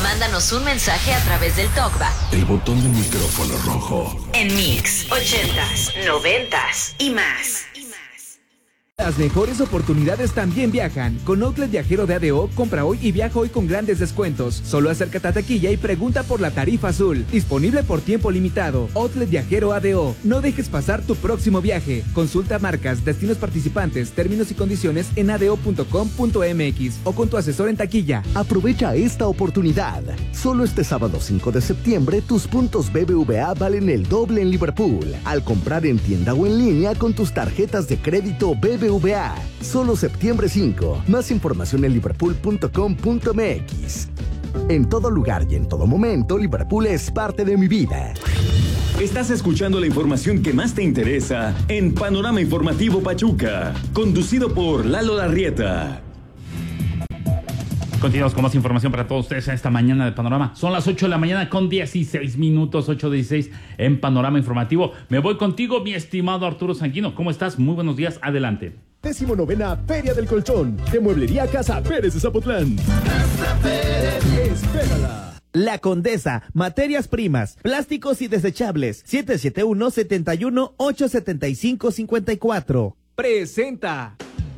Mándanos un mensaje a través del TalkBack. El botón del micrófono rojo. En Mix 80s, 90s y más. Las mejores oportunidades también viajan. Con Outlet Viajero de ADO, compra hoy y viaja hoy con grandes descuentos. Solo acércate a taquilla y pregunta por la tarifa azul. Disponible por tiempo limitado. Outlet Viajero ADO. No dejes pasar tu próximo viaje. Consulta marcas, destinos participantes, términos y condiciones en ado.com.mx o con tu asesor en taquilla. Aprovecha esta oportunidad. Solo este sábado 5 de septiembre, tus puntos BBVA valen el doble en Liverpool. Al comprar en tienda o en línea con tus tarjetas de crédito BBVA. Solo septiembre 5. Más información en liverpool.com.mx. En todo lugar y en todo momento, Liverpool es parte de mi vida. Estás escuchando la información que más te interesa en Panorama Informativo Pachuca, conducido por Lalo Larrieta. Continuamos con más información para todos ustedes en esta mañana de Panorama. Son las 8 de la mañana con 16 minutos, 8:16 en Panorama Informativo. Me voy contigo, mi estimado Arturo Sanguino. ¿Cómo estás? Muy buenos días, adelante. 19ª Feria del Colchón de Mueblería Casa Pérez de Zapotlán. Casa Pérez, espérala. La Condesa, materias primas, plásticos y desechables. 771-71-875-54. Presenta.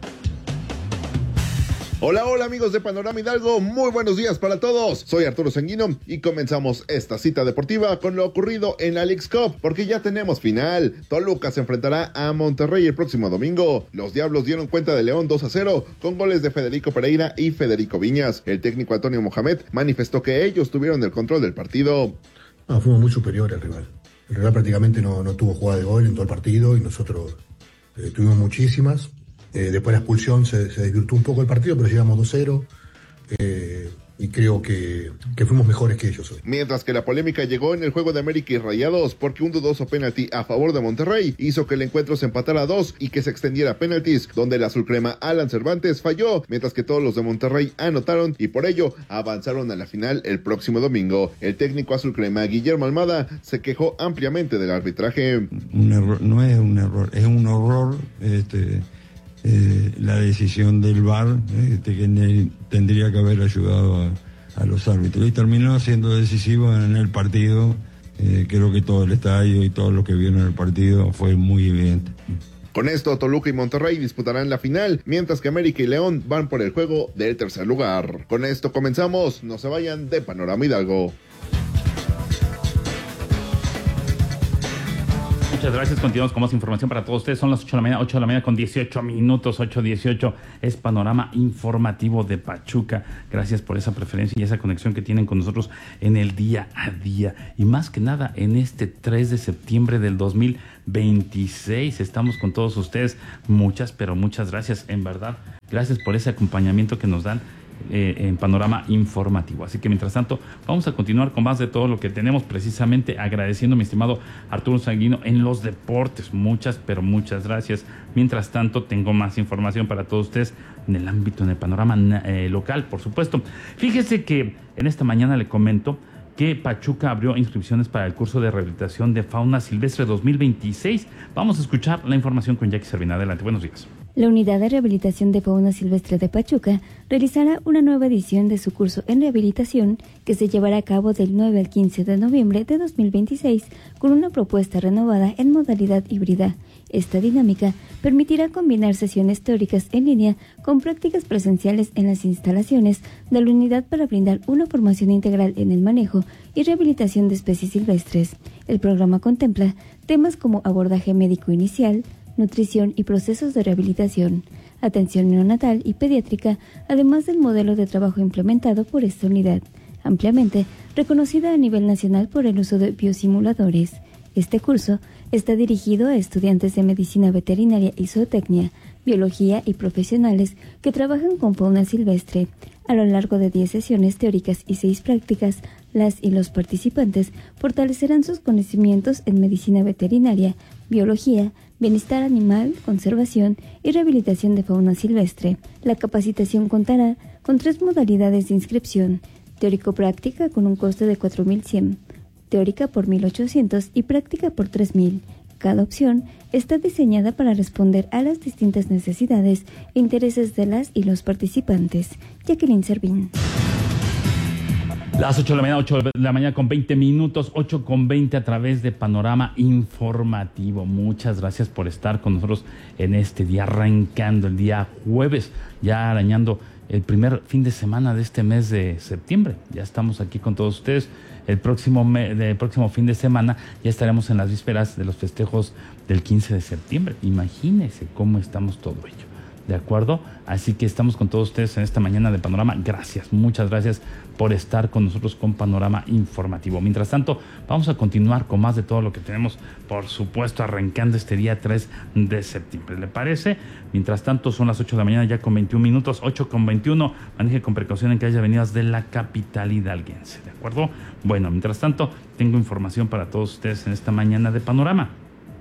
Hola, hola amigos de Panorama Hidalgo, muy buenos días para todos. Soy Arturo Sanguino y comenzamos esta cita deportiva con lo ocurrido en la Leagues Cup, porque ya tenemos final. Toluca se enfrentará a Monterrey el próximo domingo. Los Diablos dieron cuenta de León 2-0 con goles de Federico Pereira y Federico Viñas. El técnico Antonio Mohamed manifestó que ellos tuvieron el control del partido. Fuimos muy superiores al rival. El rival prácticamente no tuvo jugada de gol en todo el partido y nosotros tuvimos muchísimas. Después la expulsión se desvirtuó un poco el partido, pero llegamos 2-0 y creo que fuimos mejores que ellos hoy. Mientras que la polémica llegó en el juego de América y Rayados, porque un dudoso penalti a favor de Monterrey hizo que el encuentro se empatara a 2 y que se extendiera a penaltis, donde el azulcrema Alan Cervantes falló, mientras que todos los de Monterrey anotaron y por ello avanzaron a la final el próximo domingo. El técnico azulcrema Guillermo Almada se quejó ampliamente del arbitraje. Un error, no es un error, es un horror. La decisión del VAR que tendría que haber ayudado a los árbitros y terminó siendo decisivo en el partido. Creo que todo el estadio y todo lo que vieron en el partido fue muy evidente. Con esto, Toluca y Monterrey disputarán la final, mientras que América y León van por el juego del tercer lugar. Con esto comenzamos, no se vayan de Panorama Hidalgo. Muchas gracias, continuamos con más información para todos ustedes. Son las 8 de la mañana con 18 minutos, 8:18. Es Panorama Informativo de Pachuca. Gracias por esa preferencia y esa conexión que tienen con nosotros en el día a día. Y más que nada, en este 3 de septiembre del 2026. Estamos con todos ustedes. Muchas, pero muchas gracias, en verdad. Gracias por ese acompañamiento que nos dan en Panorama Informativo. Así que mientras tanto vamos a continuar con más de todo lo que tenemos, precisamente agradeciendo a mi estimado Arturo Sanguino en los deportes. Muchas, pero muchas gracias. Mientras tanto tengo más información para todos ustedes en el ámbito, en el panorama local, por supuesto. Fíjese que en esta mañana le comento que Pachuca abrió inscripciones para el curso de rehabilitación de fauna silvestre 2026. Vamos a escuchar la información con Jackie Servina. Adelante, buenos días. La Unidad de Rehabilitación de Fauna Silvestre de Pachuca realizará una nueva edición de su curso en rehabilitación que se llevará a cabo del 9 al 15 de noviembre de 2026 con una propuesta renovada en modalidad híbrida. Esta dinámica permitirá combinar sesiones teóricas en línea con prácticas presenciales en las instalaciones de la unidad para brindar una formación integral en el manejo y rehabilitación de especies silvestres. El programa contempla temas como abordaje médico inicial, nutrición y procesos de rehabilitación, atención neonatal y pediátrica, además del modelo de trabajo implementado por esta unidad, ampliamente reconocida a nivel nacional por el uso de biosimuladores. Este curso está dirigido a estudiantes de medicina veterinaria y zootecnia, biología y profesionales que trabajan con fauna silvestre. A lo largo de 10 sesiones teóricas y 6 prácticas, las y los participantes fortalecerán sus conocimientos en medicina veterinaria, biología, bienestar animal, conservación y rehabilitación de fauna silvestre. La capacitación contará con 3 modalidades de inscripción: teórico-práctica con un coste de 4,100, teórica por 1,800 y práctica por 3,000. Cada opción está diseñada para responder a las distintas necesidades e intereses de las y los participantes. Jacqueline Servín. Las 8 de la mañana, 8 de la mañana con 20 minutos, 8 con 20 a través de Panorama Informativo. Muchas gracias por estar con nosotros en este día, arrancando el día jueves, ya arañando el primer fin de semana de este mes de septiembre. Ya estamos aquí con todos ustedes. El próximo fin de semana ya estaremos en las vísperas de los festejos del 15 de septiembre. Imagínense cómo estamos todo ello. ¿De acuerdo? Así que estamos con todos ustedes en esta mañana de Panorama. Gracias, muchas gracias por estar con nosotros con Panorama Informativo. Mientras tanto, vamos a continuar con más de todo lo que tenemos, por supuesto, arrancando este día 3 de septiembre. ¿Le parece? Mientras tanto, son las 8 de la mañana ya con 21 minutos, 8 con 21. Maneje con precaución en calles y avenidas de la capital hidalguense. ¿De acuerdo? Bueno, mientras tanto, tengo información para todos ustedes en esta mañana de Panorama.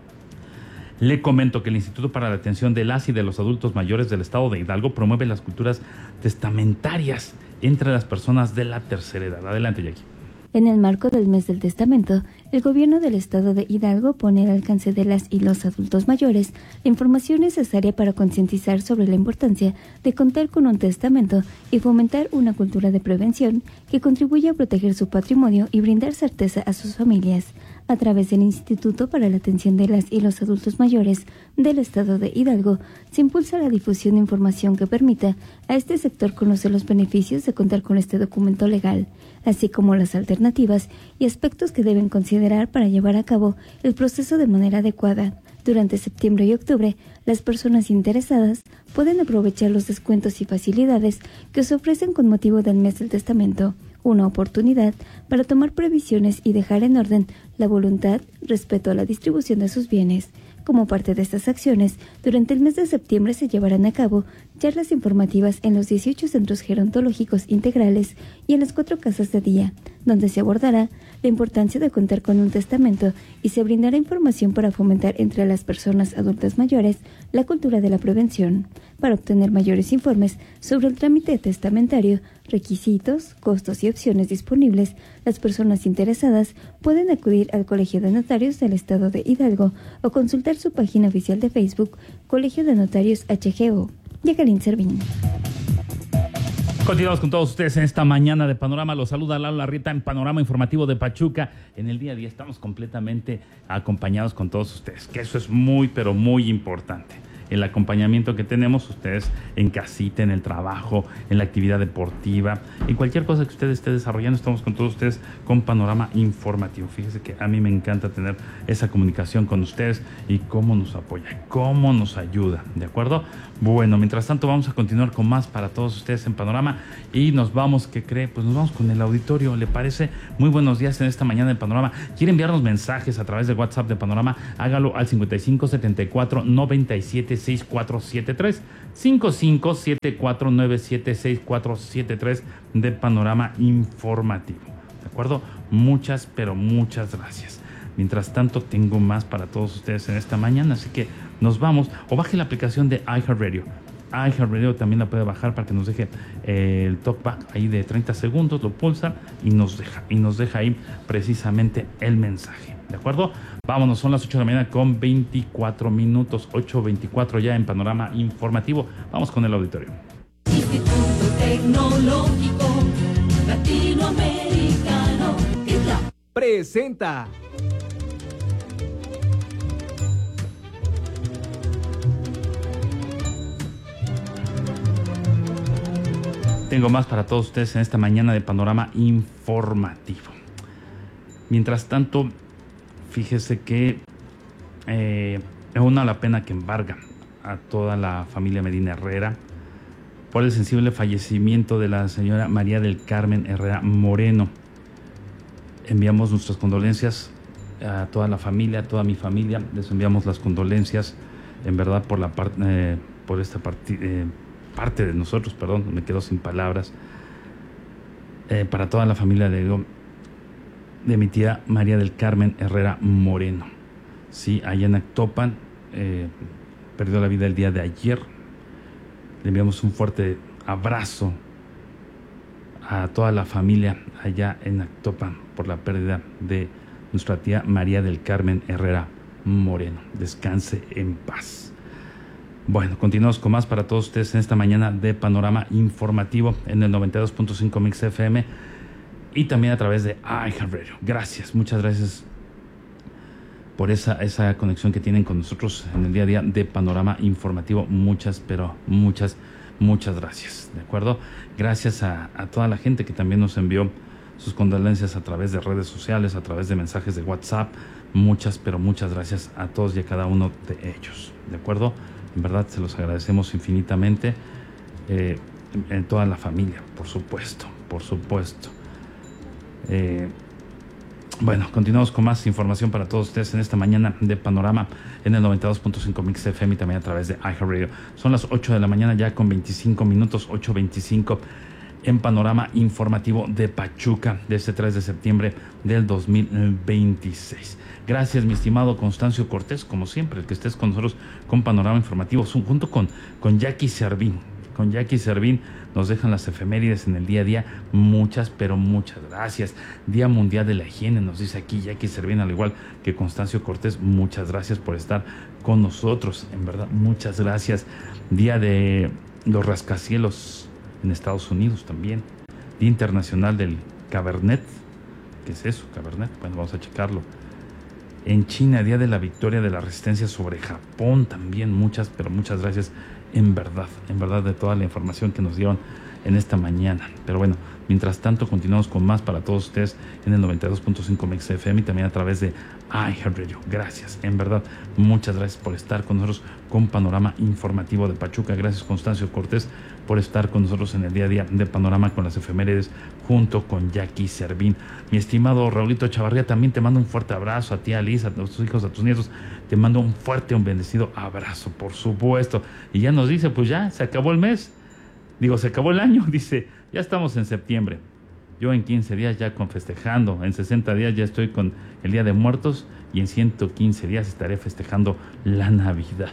Le comento que el Instituto para la Atención de las y de los Adultos Mayores del Estado de Hidalgo promueve las culturas testamentarias entre las personas de la tercera edad. Adelante, Jackie. En el marco del mes del testamento, el gobierno del estado de Hidalgo pone al alcance de las y los adultos mayores la información necesaria para concientizar sobre la importancia de contar con un testamento y fomentar una cultura de prevención que contribuya a proteger su patrimonio y brindar certeza a sus familias. A través del Instituto para la Atención de las y los Adultos Mayores del estado de Hidalgo, se impulsa la difusión de información que permita a este sector conocer los beneficios de contar con este documento legal, así como las alternativas y aspectos que deben considerar para llevar a cabo el proceso de manera adecuada. Durante septiembre y octubre, las personas interesadas pueden aprovechar los descuentos y facilidades que se ofrecen con motivo del mes del testamento, una oportunidad para tomar previsiones y dejar en orden la voluntad respecto a la distribución de sus bienes. Como parte de estas acciones, durante el mes de septiembre se llevarán a cabo charlas informativas en los 18 centros gerontológicos integrales y en las 4 casas de día, donde se abordará la importancia de contar con un testamento y se brindará información para fomentar entre las personas adultas mayores la cultura de la prevención. Para obtener mayores informes sobre el trámite testamentario, requisitos, costos y opciones disponibles, las personas interesadas pueden acudir al Colegio de Notarios del Estado de Hidalgo o consultar su página oficial de Facebook, Colegio de Notarios HGO. Jacqueline Servín. Continuamos con todos ustedes en esta mañana de Panorama. Los saluda Lalo Larrieta en Panorama Informativo de Pachuca. En el día a día estamos completamente acompañados con todos ustedes, que eso es muy, pero muy importante. El acompañamiento que tenemos ustedes en casita, en el trabajo, en la actividad deportiva, en cualquier cosa que usted esté desarrollando, estamos con todos ustedes con Panorama Informativo. Fíjese que a mí me encanta tener esa comunicación con ustedes y cómo nos apoya, cómo nos ayuda, ¿de acuerdo? Bueno, mientras tanto vamos a continuar con más para todos ustedes en Panorama y nos vamos, ¿qué cree? Pues nos vamos con el auditorio, ¿le parece? Muy buenos días en esta mañana de Panorama. ¿Quiere enviarnos mensajes a través de WhatsApp de Panorama? Hágalo al 5574-976473, 5574976473 de Panorama Informativo, ¿de acuerdo? Muchas, pero muchas gracias. Mientras tanto, tengo más para todos ustedes en esta mañana, así que nos vamos. O baje la aplicación de iHeartRadio. iHeartRadio también la puede bajar para que nos deje el talkback ahí de 30 segundos, lo pulsa y nos deja ahí precisamente el mensaje. ¿De acuerdo? Vámonos, son las 8 de la mañana con 24 minutos, 8:24 ya en Panorama Informativo. Vamos con el auditorio. Instituto Tecnológico Latinoamericano presenta Tengo más para todos ustedes en esta mañana de Panorama Informativo. Mientras tanto, fíjese que es una la pena que embarga a toda la familia Medina Herrera por el sensible fallecimiento de la señora María del Carmen Herrera Moreno. Enviamos nuestras condolencias a toda la familia, a toda mi familia. Les enviamos las condolencias, en verdad, por esta parte de nosotros, perdón, me quedo sin palabras, para toda la familia de mi tía María del Carmen Herrera Moreno. Sí, allá en Actopan, perdió la vida el día de ayer. Le enviamos un fuerte abrazo a toda la familia allá en Actopan por la pérdida de nuestra tía María del Carmen Herrera Moreno. Descanse en paz. Bueno, continuamos con más para todos ustedes en esta mañana de Panorama Informativo en el 92.5 Mix FM. y también a través de iHeartRadio. Gracias, muchas gracias por esa conexión que tienen con nosotros en el día a día de Panorama Informativo. Muchas gracias, ¿de acuerdo? Gracias a toda la gente que también nos envió sus condolencias a través de redes sociales, a través de mensajes de WhatsApp. Muchas gracias a todos y a cada uno de ellos, ¿de acuerdo? En verdad se los agradecemos infinitamente, en toda la familia, por supuesto. Bueno, continuamos con más información para todos ustedes en esta mañana de Panorama en el 92.5 Mix FM y también a través de iHeartRadio. Son las 8 de la mañana ya con 25 minutos, 8:25 en Panorama Informativo de Pachuca de este 3 de septiembre del 2026. Gracias, mi estimado Constancio Cortés, como siempre, el que estés con nosotros con Panorama Informativo, junto con Jackie Servín. Con Jackie Servín nos dejan las efemérides en el día a día. Muchas gracias. Día Mundial de la Higiene, nos dice aquí Jackie Servín, al igual que Constancio Cortés. Muchas gracias por estar con nosotros, en verdad, muchas gracias. Día de los rascacielos en Estados Unidos también. Día Internacional del Cabernet. ¿Qué es eso, Cabernet? Bueno, vamos a checarlo. En China, Día de la Victoria de la Resistencia sobre Japón también. Muchas gracias. En verdad, de toda la información que nos dieron en esta mañana. Pero bueno, mientras tanto, continuamos con más para todos ustedes en el 92.5 Mix FM y también a través de iHeartRadio. Gracias, en verdad, muchas gracias por estar con nosotros con Panorama Informativo de Pachuca. Gracias, Constancio Cortés, por estar con nosotros en el día a día de Panorama con las efemérides junto con Jackie Servín. Mi estimado Raulito Chavarría, también te mando un fuerte abrazo a ti, a Liz, a tus hijos, a tus nietos. Te mando un fuerte, un bendecido abrazo, por supuesto. Y ya nos dice, pues ya, se acabó el mes. Se acabó el año. Dice, ya estamos en septiembre. Yo en 15 días ya festejando. En 60 días ya estoy con el Día de Muertos. Y en 115 días estaré festejando la Navidad.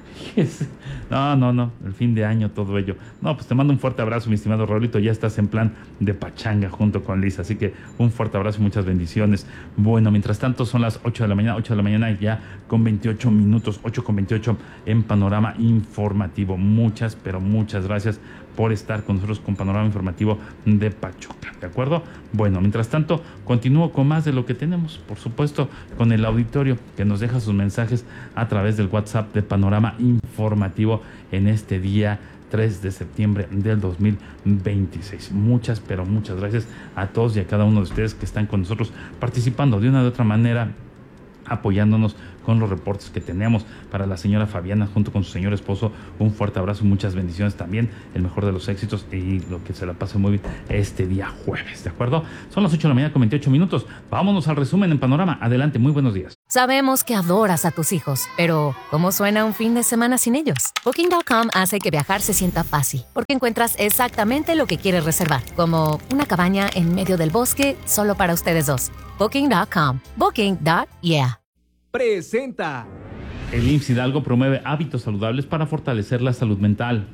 No, el fin de año, todo ello. No, pues te mando un fuerte abrazo, mi estimado Raulito. Ya estás en plan de pachanga junto con Lisa, así que un fuerte abrazo y muchas bendiciones. Bueno, mientras tanto son las 8 de la mañana ya con 28 minutos, 8:28 en Panorama Informativo. Muchas gracias por estar con nosotros con Panorama Informativo de Pachuca, ¿de acuerdo? Bueno, mientras tanto, continúo con más de lo que tenemos, por supuesto, con el auditorio que nos deja sus mensajes a través del WhatsApp de Panorama Informativo en este día 3 de septiembre del 2026. Muchas gracias a todos y a cada uno de ustedes que están con nosotros participando de una u otra manera, apoyándonos con los reportes que tenemos. Para la señora Fabiana junto con su señor esposo, un fuerte abrazo, muchas bendiciones también, el mejor de los éxitos y lo que se la pase muy bien este día jueves, ¿de acuerdo? Son las 8 de la mañana con 28 minutos. Vámonos al resumen en Panorama. Adelante, muy buenos días. Sabemos que adoras a tus hijos, pero ¿cómo suena un fin de semana sin ellos? Booking.com hace que viajar se sienta fácil, porque encuentras exactamente lo que quieres reservar, como una cabaña en medio del bosque solo para ustedes dos. Booking.com. Booking.yeah. Presenta. El IMSS Hidalgo promueve hábitos saludables para fortalecer la salud mental.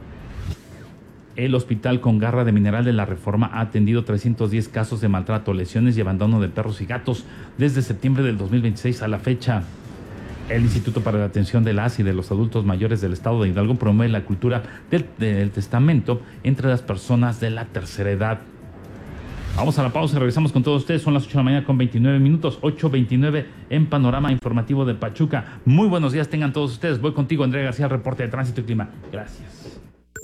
El Hospital Con Garra de Mineral de la Reforma ha atendido 310 casos de maltrato, lesiones y abandono de perros y gatos desde septiembre del 2026 a la fecha. El Instituto para la Atención de las y de los Adultos Mayores del Estado de Hidalgo promueve la cultura del testamento entre las personas de la tercera edad. Vamos a la pausa y regresamos con todos ustedes. Son las 8 de la mañana con 29 minutos, 8:29 en Panorama Informativo de Pachuca. Muy buenos días tengan todos ustedes. Voy contigo, Andrea García, al reporte de tránsito y clima. Gracias.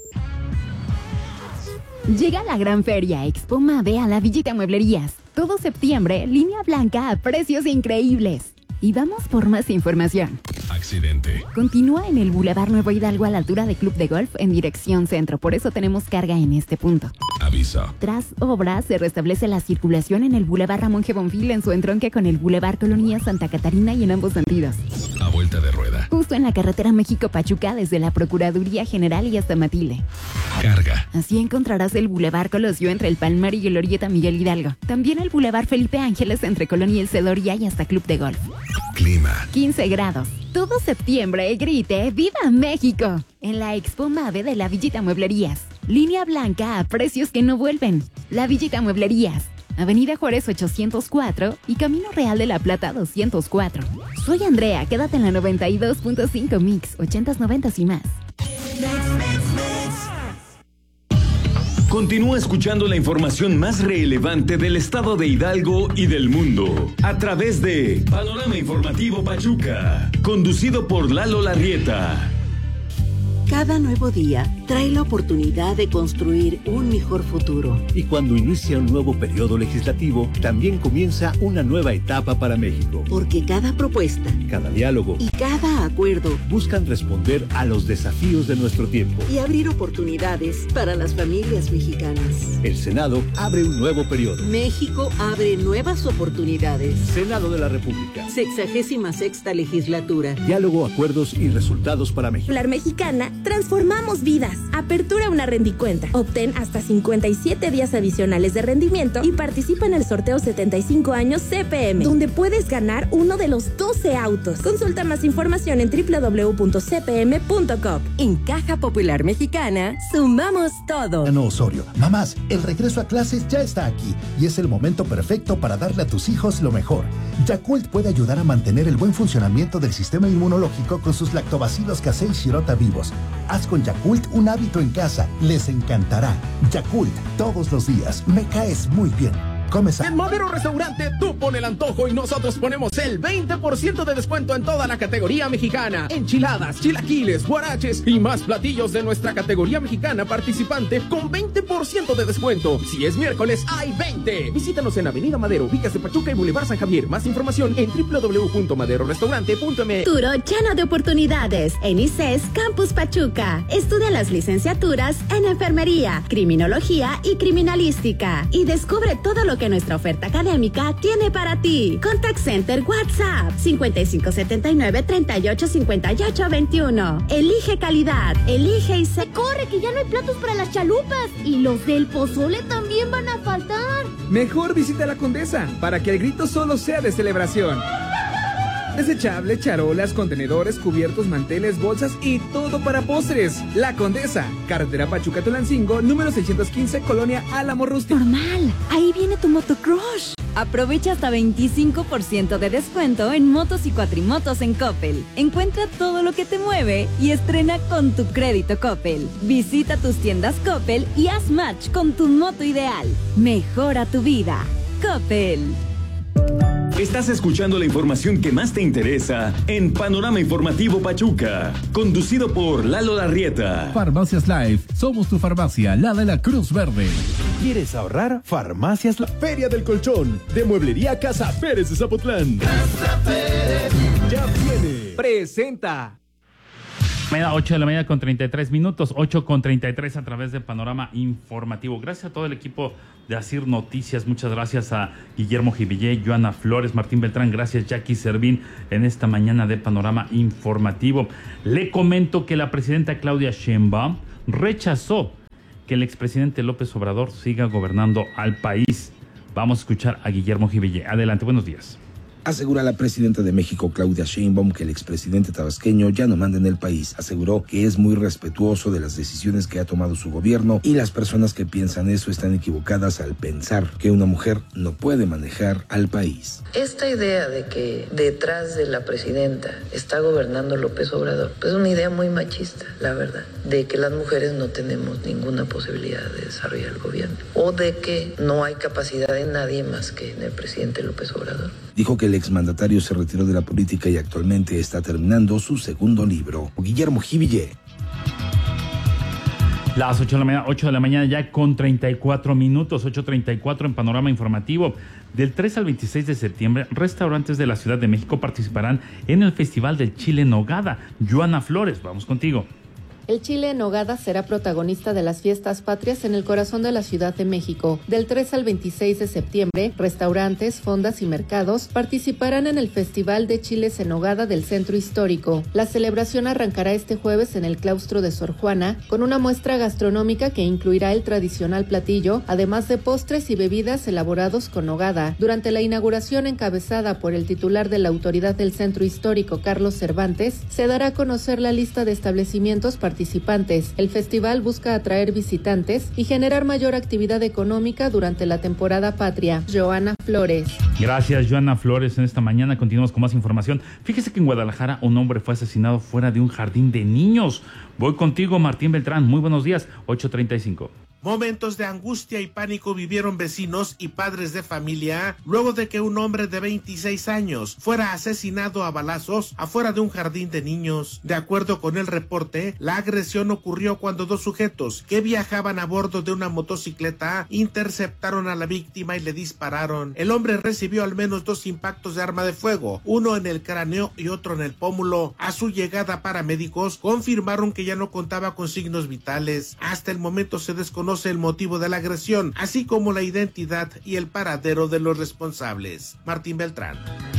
Llega la gran feria Expo Mave a la Villita Mueblerías. Todo septiembre, línea blanca a precios increíbles. Y vamos por más información. Accidente. Continúa en el Boulevard Nuevo Hidalgo a la altura de Club de Golf en dirección centro. Por eso tenemos carga en este punto. Aviso. Tras obras, se restablece la circulación en el Boulevard Ramón G. Bonfil en su entronque con el Boulevard Colonia Santa Catarina y en ambos sentidos. A vuelta de rueda. Justo en la carretera México-Pachuca desde la Procuraduría General y hasta Matile. Carga. Así encontrarás el Boulevard Colosio entre el Palmar y el Orieta Miguel Hidalgo. También el Boulevard Felipe Ángeles entre Colonia El Cedoria y hasta Club de Golf. Clima. 15 grados. Todo septiembre grite ¡Viva México! En la Expo Mave de la Villita Mueblerías. Línea blanca a precios que no vuelven. La Villita Mueblerías. Avenida Juárez 804 y Camino Real de la Plata 204. Soy Andrea, quédate en la 92.5 Mix, 80s, 90s y más. Continúa escuchando la información más relevante del estado de Hidalgo y del mundo a través de Panorama Informativo Pachuca, conducido por Lalo Larrieta. Cada nuevo día trae la oportunidad de construir un mejor futuro. Y cuando inicia un nuevo periodo legislativo, también comienza una nueva etapa para México. Porque cada propuesta, cada diálogo y cada acuerdo buscan responder a los desafíos de nuestro tiempo y abrir oportunidades para las familias mexicanas. El Senado abre un nuevo periodo. México abre nuevas oportunidades. Senado de la República. 66ª legislatura. Diálogo, acuerdos y resultados para México. La Mexicana, transformamos vidas. Apertura una rendicuenta. Obtén hasta 57 días adicionales de rendimiento y participa en el sorteo 75 años CPM, donde puedes ganar uno de los 12 autos. Consulta más información en www.cpm.com. En Caja Popular Mexicana, sumamos todo. No, Osorio. Mamás, el regreso a clases ya está aquí y es el momento perfecto para darle a tus hijos lo mejor. Yakult puede ayudar a mantener el buen funcionamiento del sistema inmunológico con sus lactobacilos casei shirota vivos. Haz con Yakult un hábito en casa. Les encantará. Yakult, todos los días. Me caes muy bien. En Madero Restaurante, tú pon el antojo y nosotros ponemos el 20% de descuento en toda la categoría mexicana. Enchiladas, chilaquiles, guaraches y más platillos de nuestra categoría mexicana participante con 20% de descuento. Si es miércoles, hay 20. Visítanos en Avenida Madero, Villas de Pachuca y Boulevard San Javier. Más información en www.maderorestaurante.mx. Futuro lleno de oportunidades en ICES Campus Pachuca. Estudia las licenciaturas en Enfermería, Criminología y Criminalística. Y descubre todo lo que nuestra oferta académica tiene para ti. Contact Center WhatsApp 5579-385821. Elige calidad, elige ICES. ¡Corre, que ya no hay platos para las chalupas! Y los del pozole también van a faltar. Mejor visita la Condesa, para que el grito solo sea de celebración. Desechable, charolas, contenedores, cubiertos, manteles, bolsas y todo para postres. La Condesa, carretera Pachuca-Tulancingo, número 615, Colonia Álamo Rústico. Normal, ahí viene tu motocrush. Aprovecha hasta 25% de descuento en motos y cuatrimotos en Coppel. Encuentra todo lo que te mueve y estrena con tu crédito Coppel. Visita tus tiendas Coppel y haz match con tu moto ideal. Mejora tu vida. Coppel. Estás escuchando la información que más te interesa en Panorama Informativo Pachuca, conducido por Lalo Larrieta. Farmacias Life, somos tu farmacia, la de la Cruz Verde. ¿Quieres ahorrar? Farmacias La Feria del Colchón, de Mueblería Casa Pérez de Zapotlán. Casa Pérez ya viene. Presenta. 8 de la mañana con 33 minutos, 8 con 33 a través de Panorama Informativo. Gracias a todo el equipo de Asir Noticias, muchas gracias a Guillermo Jivillé, Joana Flores, Martín Beltrán, gracias Jackie Servín en esta mañana de Panorama Informativo. Le comento que la presidenta Claudia Sheinbaum rechazó que el expresidente López Obrador siga gobernando al país. Vamos a escuchar a Guillermo Jivillé. Adelante, buenos días. Asegura la presidenta de México, Claudia Sheinbaum, que el expresidente tabasqueño ya no manda en el país. Aseguró que es muy respetuoso de las decisiones que ha tomado su gobierno y las personas que piensan eso están equivocadas al pensar que una mujer no puede manejar al país. Esta idea de que detrás de la presidenta está gobernando López Obrador, pues es una idea muy machista, la verdad, de que las mujeres no tenemos ninguna posibilidad de desarrollar el gobierno o de que no hay capacidad en nadie más que en el presidente López Obrador. Dijo que el exmandatario se retiró de la política y actualmente está terminando su segundo libro. Guillermo Jivillé. Las 8 de la mañana ya con 34 minutos, 8:34 en Panorama Informativo. Del 3 al 26 de septiembre, restaurantes de la Ciudad de México participarán en el Festival del Chile en Nogada. Joana Flores, vamos contigo. El chile en nogada será protagonista de las fiestas patrias en el corazón de la Ciudad de México. Del 3 al 26 de septiembre, restaurantes, fondas y mercados participarán en el Festival de Chiles en Nogada del Centro Histórico. La celebración arrancará este jueves en el claustro de Sor Juana con una muestra gastronómica que incluirá el tradicional platillo, además de postres y bebidas elaborados con nogada. Durante la inauguración encabezada por el titular de la Autoridad del Centro Histórico, Carlos Cervantes, se dará a conocer la lista de establecimientos participantes. El festival busca atraer visitantes y generar mayor actividad económica durante la temporada patria. Joana Flores. Gracias, Joana Flores. En esta mañana continuamos con más información. Fíjese que en Guadalajara un hombre fue asesinado fuera de un jardín de niños. Voy contigo, Martín Beltrán. Muy buenos días, 8:35. Momentos de angustia y pánico vivieron vecinos y padres de familia luego de que un hombre de 26 años fuera asesinado a balazos afuera de un jardín de niños. De acuerdo con el reporte, la agresión ocurrió cuando dos sujetos que viajaban a bordo de una motocicleta interceptaron a la víctima y le dispararon. El hombre recibió al menos 2 impactos de arma de fuego, uno en el cráneo y otro en el pómulo. A su llegada, paramédicos confirmaron que ya no contaba con signos vitales. Hasta el momento se desconoce el motivo de la agresión, así como la identidad y el paradero de los responsables. Martín Beltrán.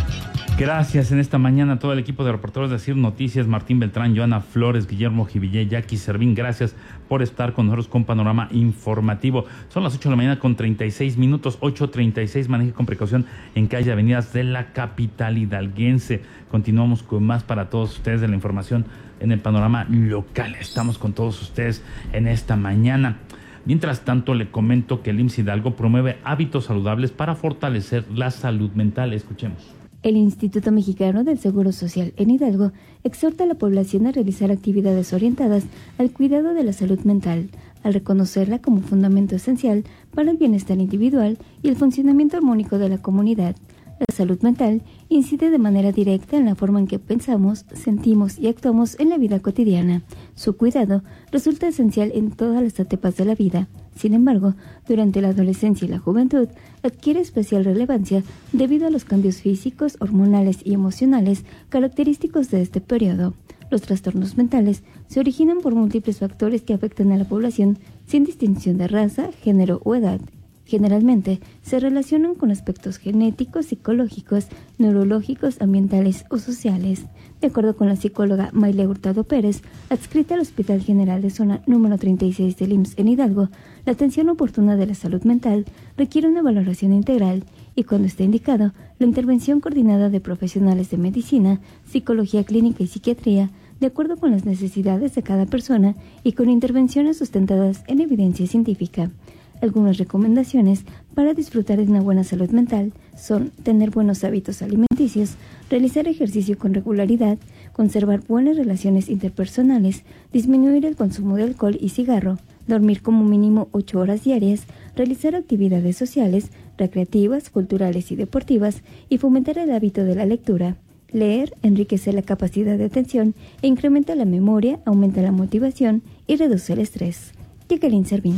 Gracias en esta mañana a todo el equipo de reporteros de CIR Noticias, Martín Beltrán, Joana Flores, Guillermo Jivillé, Jackie Servín. Gracias por estar con nosotros con Panorama Informativo. Son las 8 de la mañana con 36 minutos, 8:36. Maneje con precaución en calle y avenidas de la capital hidalguense. Continuamos con más para todos ustedes de la información en el panorama local. Estamos con todos ustedes en esta mañana. Mientras tanto, le comento que el IMSS Hidalgo promueve hábitos saludables para fortalecer la salud mental. Escuchemos. El Instituto Mexicano del Seguro Social en Hidalgo exhorta a la población a realizar actividades orientadas al cuidado de la salud mental, al reconocerla como fundamento esencial para el bienestar individual y el funcionamiento armónico de la comunidad. La salud mental incide de manera directa en la forma en que pensamos, sentimos y actuamos en la vida cotidiana. Su cuidado resulta esencial en todas las etapas de la vida. Sin embargo, durante la adolescencia y la juventud adquiere especial relevancia debido a los cambios físicos, hormonales y emocionales característicos de este periodo. Los trastornos mentales se originan por múltiples factores que afectan a la población sin distinción de raza, género o edad. Generalmente se relacionan con aspectos genéticos, psicológicos, neurológicos, ambientales o sociales. De acuerdo con la psicóloga Maile Hurtado Pérez, adscrita al Hospital General de Zona número 36 del IMSS en Hidalgo, la atención oportuna de la salud mental requiere una valoración integral y, cuando esté indicado, la intervención coordinada de profesionales de medicina, psicología clínica y psiquiatría, de acuerdo con las necesidades de cada persona y con intervenciones sustentadas en evidencia científica. Algunas recomendaciones para disfrutar de una buena salud mental son tener buenos hábitos alimenticios, realizar ejercicio con regularidad, conservar buenas relaciones interpersonales, disminuir el consumo de alcohol y cigarro, dormir como mínimo 8 horas diarias, realizar actividades sociales, recreativas, culturales y deportivas y fomentar el hábito de la lectura. Leer enriquece la capacidad de atención e incrementa la memoria, aumenta la motivación y reduce el estrés. Jacqueline Servín.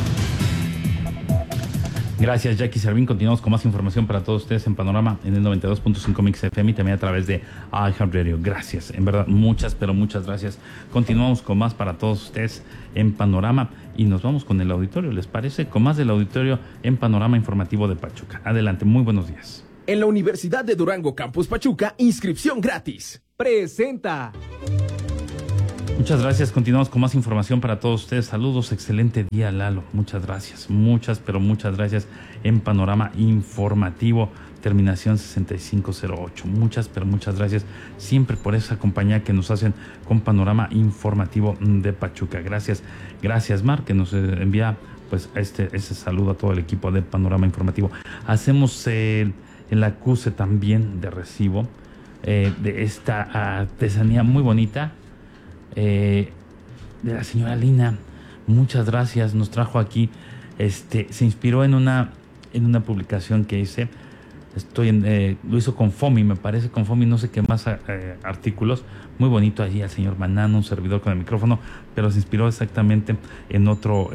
Gracias, Jackie Servín. Continuamos con más información para todos ustedes en Panorama en el 92.5 Mix FM y también a través de iHeartRadio. Gracias, en verdad, muchas, pero muchas gracias. Continuamos con más para todos ustedes en Panorama y nos vamos con el auditorio, ¿les parece? Con más del auditorio en Panorama Informativo de Pachuca. Adelante, muy buenos días. En la Universidad de Durango, Campus Pachuca, inscripción gratis. Presenta. Muchas gracias, continuamos con más información para todos ustedes. Saludos, excelente día, Lalo. Muchas gracias, muchas, pero muchas gracias en Panorama Informativo, terminación 6508. Muchas, pero muchas gracias siempre por esa compañía que nos hacen con Panorama Informativo de Pachuca. Gracias, gracias, Mar, que nos envía pues ese saludo a todo el equipo de Panorama Informativo. Hacemos el acuse también de recibo de esta artesanía muy bonita de la señora Lina. Muchas gracias, nos trajo aquí, se inspiró en una publicación que hice, lo hizo con FOMI, me parece, con FOMI, no sé qué más artículos, muy bonito allí al señor Manano, un servidor con el micrófono, pero se inspiró exactamente en otro,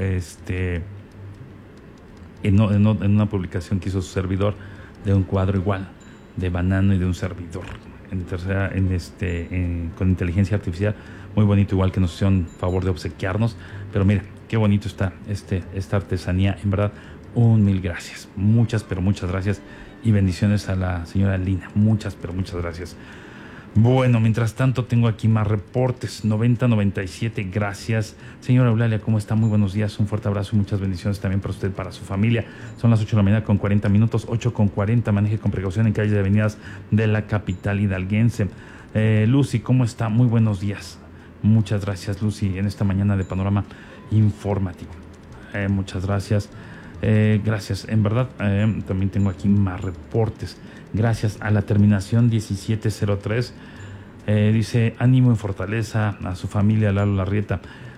en una publicación que hizo su servidor de un cuadro igual, de Banano y de un servidor, con inteligencia artificial, muy bonito, igual que nos hicieron favor de obsequiarnos, pero mira, qué bonito está esta artesanía, en verdad, mil gracias, muchas, pero muchas gracias, y bendiciones a la señora Lina, muchas, pero muchas gracias. Bueno, mientras tanto tengo aquí más reportes. 9097, gracias. Señora Eulalia, ¿cómo está? Muy buenos días, un fuerte abrazo y muchas bendiciones también para usted, para su familia. Son las 8 de la mañana con 40 minutos, 8:40, maneje con precaución en calles y avenidas de la capital hidalguense. Lucy, ¿cómo está? Muy buenos días. Muchas gracias, Lucy, en esta mañana de Panorama Informativo. Muchas gracias. Gracias, en verdad, también tengo aquí más reportes. Gracias a la terminación 1703. Dice, ánimo y fortaleza a su familia, Lalo Larrieta.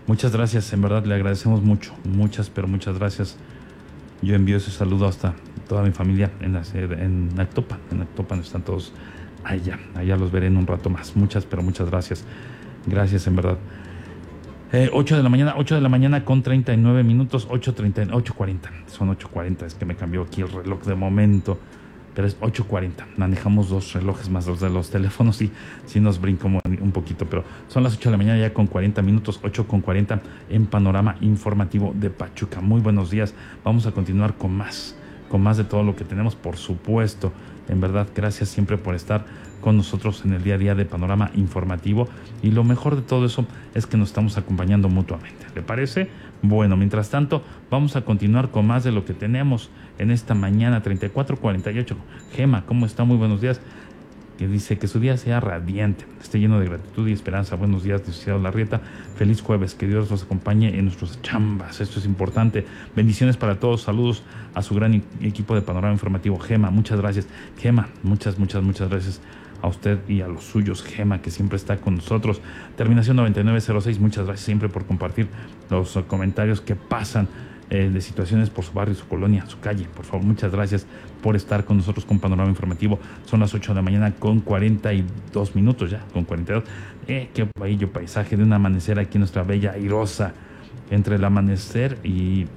Muchas gracias, en verdad le agradecemos mucho. Muchas, pero muchas gracias. Yo envío ese saludo hasta toda mi familia en Actopan. En Actopan están todos allá. Allá los veré en un rato más. Muchas, pero muchas gracias. Gracias, en verdad. 8 de la mañana con 39 minutos, 8:40. Son 8:40, es que me cambió aquí el reloj de momento. Pero es 8:40. Manejamos 2 relojes más los de los teléfonos y sí nos brinco un poquito. Pero son las 8 de la mañana ya con 40 minutos, 8:40 en Panorama Informativo de Pachuca. Muy buenos días. Vamos a continuar con más de todo lo que tenemos, por supuesto. En verdad, gracias siempre por estar con nosotros en el día a día de Panorama Informativo. Y lo mejor de todo eso es que nos estamos acompañando mutuamente. ¿Le parece? Bueno, mientras tanto, vamos a continuar con más de lo que tenemos en esta mañana, 34:48. Gema, ¿cómo está? Muy buenos días. Que dice que su día sea radiante, esté lleno de gratitud y esperanza. Buenos días, licenciado Larrieta. Feliz jueves, que Dios los acompañe en nuestras chambas. Esto es importante. Bendiciones para todos. Saludos a su gran equipo de Panorama Informativo. Gema, muchas gracias. Gema, muchas gracias a usted y a los suyos. Gema, que siempre está con nosotros. Terminación 9906. Muchas gracias siempre por compartir los comentarios que pasan de situaciones por su barrio, su colonia, su calle. Por favor, muchas gracias por estar con nosotros con Panorama Informativo. Son las 8 de la mañana con 42 minutos ya, con 42. Qué bello paisaje de un amanecer aquí en nuestra bella Airosa. Entre el amanecer y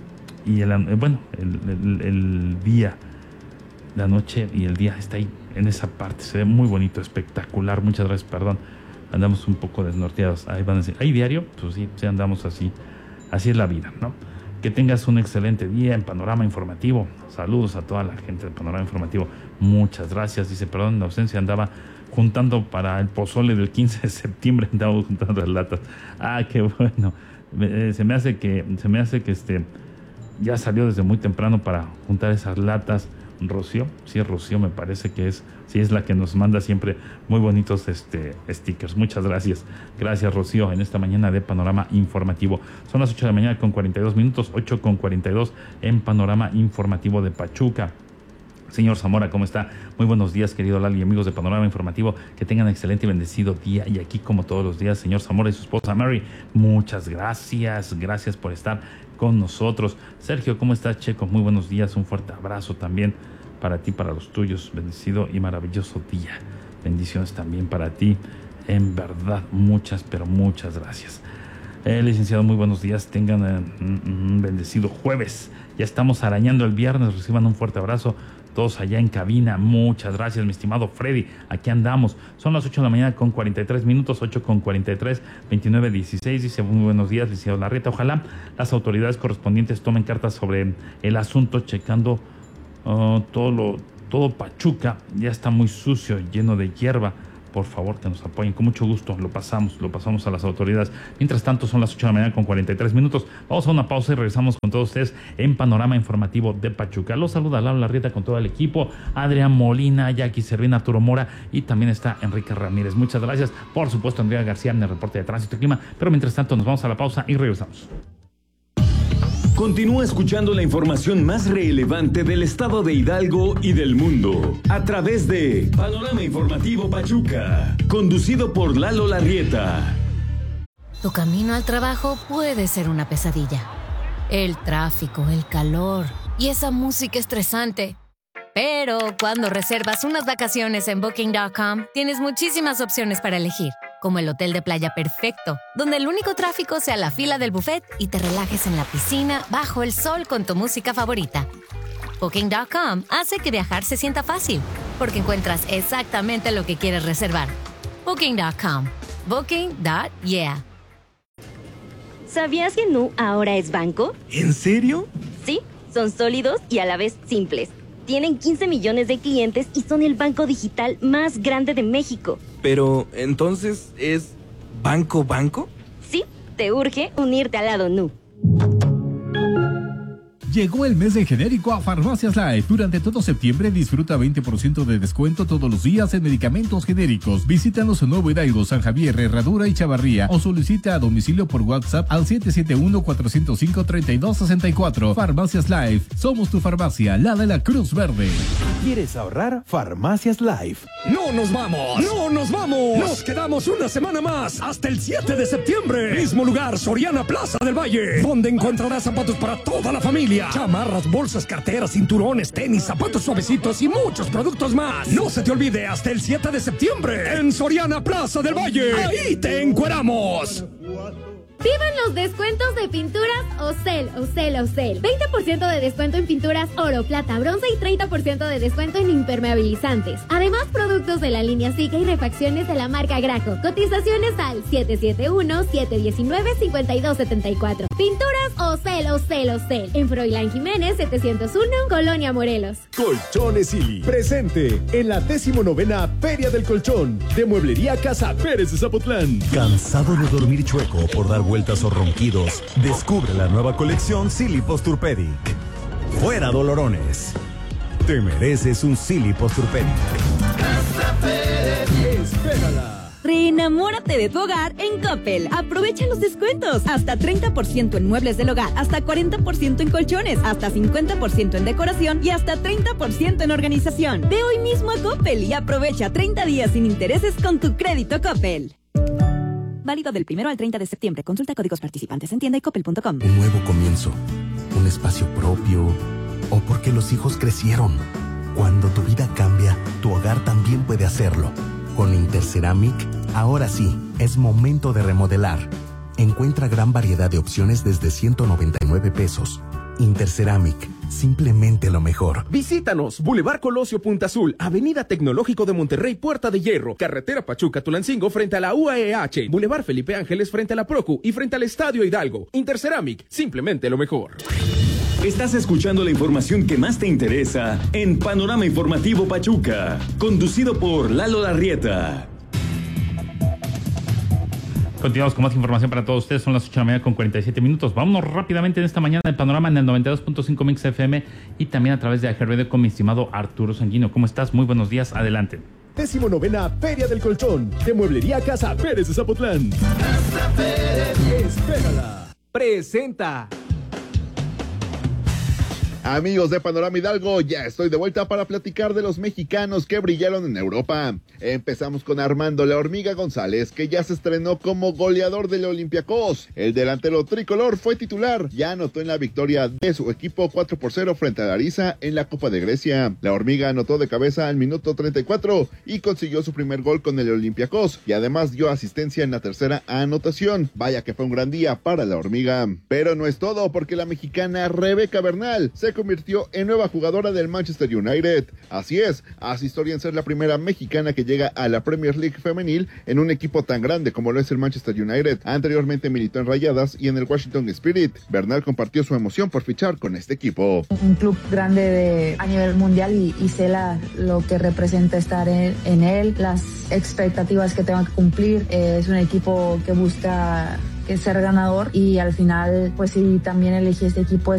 el día, la noche y el día está ahí en esa parte. Se ve muy bonito, espectacular. Muchas gracias, perdón. Andamos un poco desnorteados. Ahí van a decir, ¿hay diario? Pues sí, andamos así. Así es la vida, ¿no? Que tengas un excelente día en Panorama Informativo. Saludos a toda la gente de Panorama Informativo. Muchas gracias. Dice, perdón, la ausencia, andaba juntando para el pozole del 15 de septiembre. Andaba juntando las latas. Ah, qué bueno. Se me hace que ya salió desde muy temprano para juntar esas latas. Rocío, sí, Rocío me parece que es la que nos manda siempre muy bonitos stickers. Muchas gracias. Gracias, Rocío, en esta mañana de Panorama Informativo. Son las 8 de la mañana con 42 minutos, 8:42 en Panorama Informativo de Pachuca. Señor Zamora, ¿cómo está? Muy buenos días, querido Lali y amigos de Panorama Informativo. Que tengan un excelente y bendecido día. Y aquí, como todos los días, señor Zamora y su esposa Mary, muchas gracias. Gracias por estar con nosotros. Sergio, ¿cómo estás, Checo? Muy buenos días. Un fuerte abrazo también para ti, para los tuyos. Bendecido y maravilloso día. Bendiciones también para ti. En verdad, muchas, pero muchas gracias. Licenciado, muy buenos días. Tengan un bendecido jueves. Ya estamos arañando el viernes. Reciban un fuerte abrazo. Todos allá en cabina, muchas gracias, mi estimado Freddy. Aquí andamos. Son las 8 de la mañana con 43 minutos, 8:43, 29:16. Dice, muy buenos días, licenciado Larrieta. Ojalá las autoridades correspondientes tomen cartas sobre el asunto, checando todo Pachuca. Ya está muy sucio, lleno de hierba. Por favor, que nos apoyen. Con mucho gusto lo pasamos a las autoridades. Mientras tanto, son las 8 de la mañana con 43 minutos. Vamos a una pausa y regresamos con todos ustedes en Panorama Informativo de Pachuca. Los saluda Lalo Larrieta con todo el equipo. Adrián Molina, Jackie Servina, Arturo Mora y también está Enrique Ramírez. Muchas gracias. Por supuesto, Andrea García en el reporte de tránsito y clima. Pero mientras tanto, nos vamos a la pausa y regresamos. Continúa escuchando la información más relevante del estado de Hidalgo y del mundo a través de Panorama Informativo Pachuca, conducido por Lalo Larrieta. Tu camino al trabajo puede ser una pesadilla. El tráfico, el calor y esa música estresante. Pero cuando reservas unas vacaciones en Booking.com, tienes muchísimas opciones para elegir, como el hotel de playa perfecto, donde el único tráfico sea la fila del buffet y te relajes en la piscina bajo el sol con tu música favorita. Booking.com hace que viajar se sienta fácil, porque encuentras exactamente lo que quieres reservar. Booking.com. Booking.yeah. ¿Sabías que Nu ahora es banco? ¿En serio? Sí, son sólidos y a la vez simples. Tienen 15 millones de clientes y son el banco digital más grande de México. Pero, ¿entonces es banco? Sí, te urge unirte al lado Nu. Llegó el mes de genérico a Farmacias Life. Durante todo septiembre disfruta 20% de descuento todos los días en medicamentos genéricos. Visítanos en Nuevo Hidalgo, San Javier, Herradura y Chavarría o solicita a domicilio por WhatsApp al 771-405-3264. Farmacias Life. Somos tu farmacia, la de la Cruz Verde. ¿Quieres ahorrar? Farmacias Life. ¡No nos vamos! ¡No nos vamos! Nos quedamos una semana más hasta el 7 de septiembre. Mismo lugar, Soriana Plaza del Valle, donde encontrarás zapatos para toda la familia. Chamarras, bolsas, carteras, cinturones, tenis, zapatos suavecitos y muchos productos más. No se te olvide, hasta el 7 de septiembre en Soriana Plaza del Valle. ¡Ahí te encueramos! ¡Vivan los descuentos de pinturas Ocel! 20% de descuento en pinturas oro, plata, bronce y 30% de descuento en impermeabilizantes. Además, productos de la línea Zika y refacciones de la marca Graco. Cotizaciones al 771-719-5274. Pinturas Ocel. En Froilán Jiménez, 701, Colonia Morelos. Colchones Silly. Presente en la 19ª Feria del Colchón de Mueblería Casa Pérez de Zapotlán. ¿Cansado de dormir chueco por dar vueltas o ronquidos? Descubre la nueva colección Silly Posturpedic. Fuera dolorones. Te mereces un Silly Posturpedic. Espérala. Reenamórate de tu hogar en Coppel. Aprovecha los descuentos. Hasta 30% en muebles del hogar, hasta 40% en colchones, hasta 50% en decoración y hasta 30% en organización. Ve hoy mismo a Coppel y aprovecha 30 días sin intereses con tu crédito Coppel. Válido del 1 al 30 de septiembre. Consulta códigos participantes en tienda y coppel.com. Un nuevo comienzo. Un espacio propio. O porque los hijos crecieron. Cuando tu vida cambia, tu hogar también puede hacerlo. Con Interceramic, ahora sí, es momento de remodelar. Encuentra gran variedad de opciones desde 199 pesos. Interceramic, simplemente lo mejor. Visítanos, Boulevard Colosio Punta Azul, Avenida Tecnológico de Monterrey, Puerta de Hierro, Carretera Pachuca-Tulancingo frente a la UAEH, Boulevard Felipe Ángeles frente a la Procu y frente al Estadio Hidalgo. Interceramic, simplemente lo mejor. Estás escuchando la información que más te interesa en Panorama Informativo Pachuca, conducido por Lalo Larrieta. Continuamos con más información para todos ustedes. Son las 8:30 con 47 minutos. Vámonos rápidamente en esta mañana de Panorama en el 92.5 Mix FM y también a través de AGRD con mi estimado Arturo Sanguino. ¿Cómo estás? Muy buenos días. Adelante. 19ª Feria del Colchón de Mueblería Casa Pérez de Zapotlán. Casa Pérez. Espérala. Presenta. Amigos de Panorama Hidalgo, ya estoy de vuelta para platicar de los mexicanos que brillaron en Europa. Empezamos con Armando La Hormiga González, que ya se estrenó como goleador del Olympiacos. El delantero tricolor fue titular, ya anotó en la victoria de su equipo 4-0 frente a Larissa en la Copa de Grecia. La Hormiga anotó de cabeza al minuto 34 y consiguió su primer gol con el Olympiacos, y además dio asistencia en la tercera anotación. Vaya que fue un gran día para La Hormiga. Pero no es todo, porque la mexicana Rebeca Bernal se convirtió en nueva jugadora del Manchester United. Así es, hace historia en ser la primera mexicana que llega a la Premier League femenil en un equipo tan grande como lo es el Manchester United. Anteriormente militó en Rayadas y en el Washington Spirit. Bernal compartió su emoción por fichar con este equipo. Un club grande a nivel mundial y sé lo que representa estar en él, las expectativas que tengo que cumplir. Es un equipo que busca ser ganador y al final, pues sí, también elegí este equipo